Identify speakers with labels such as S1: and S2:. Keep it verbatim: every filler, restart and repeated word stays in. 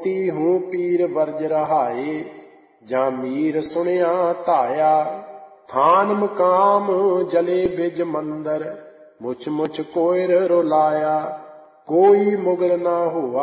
S1: मोती हूँ पीर वर्ज रहाए, जा मीर सुनिया धाया। थान मुकाम जले बिज मंदर, मुछ मुछ कोयर रुलाया। कोई मुगल ना हुआ